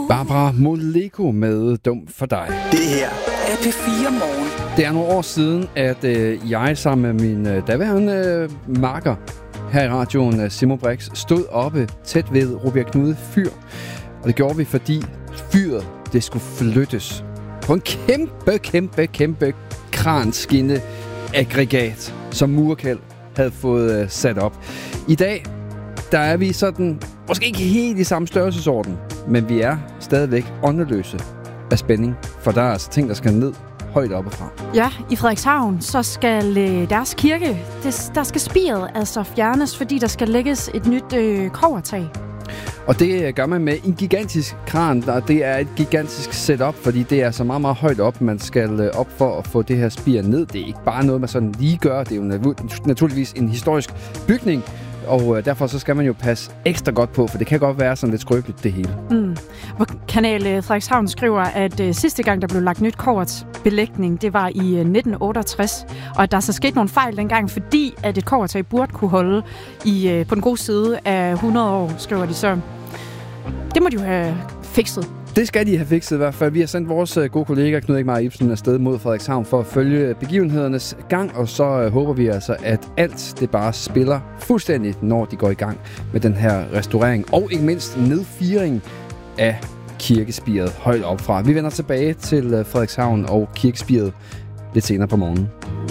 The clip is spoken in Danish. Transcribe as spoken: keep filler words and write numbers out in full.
Barbara Moleko med Dum for dig. Det her er P fire Morgen. Det er nogle år siden, at øh, jeg sammen med min øh, daværende øh, makker her i radioen, øh, Simon Brix, stod oppe tæt ved Rubjerg Knude Fyr. Og det gjorde vi, fordi fyret, det skulle flyttes på en kæmpe, kæmpe, kæmpe kranskinne aggregat, som Murkeld havde fået øh, sat op. I dag, der er vi sådan, måske ikke helt i samme størrelsesorden, men vi er stadigvæk åndeløse af spænding, for der er altså ting, der skal ned højt oppe fra. Ja, i Frederikshavn, så skal øh, deres kirke, det, der skal spiret altså fjernes, fordi der skal lægges et nyt øh, kobbertag. Og det gør man med en gigantisk kran, og det er et gigantisk setup, fordi det er så meget, meget højt op, man skal op for at få det her spir ned. Det er ikke bare noget, man sådan lige gør. Det er jo naturligvis en historisk bygning, og derfor så skal man jo passe ekstra godt på, for det kan godt være sådan lidt skrøbeligt, det hele. Mm. Kanal Frederikshavn skriver, at uh, sidste gang, der blev lagt nyt kobbertsbelægning, det var i uh, nitten otteogtres, og at der så skete nogle fejl dengang, fordi at et kobbertag burde kunne holde i, uh, på den gode side af hundrede år, skriver de så. Det må de jo have fikset. Det skal de have fikset i hvert fald. Vi har sendt vores gode kollega Knud Eckmar Ibsen afsted mod Frederikshavn for at følge begivenhedernes gang, og så håber vi altså, at alt det bare spiller fuldstændigt, når de går i gang med den her restaurering, og ikke mindst nedfiring af kirkespiret højt op fra. Vi vender tilbage til Frederikshavn og kirkespiret lidt senere på morgenen.